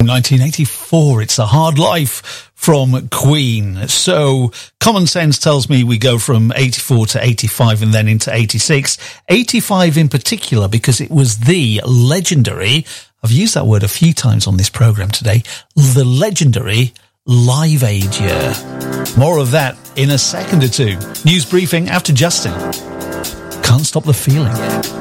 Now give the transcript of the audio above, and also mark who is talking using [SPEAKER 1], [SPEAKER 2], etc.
[SPEAKER 1] 1984, It's a Hard Life from Queen. So common sense tells me we go from 84 to 85 and then into 86. 85 in particular because it was the legendary, I've used that word a few times on this program today, the legendary Live Aid year. More of that in a second or two. News briefing after Justin. Can't Stop the Feeling.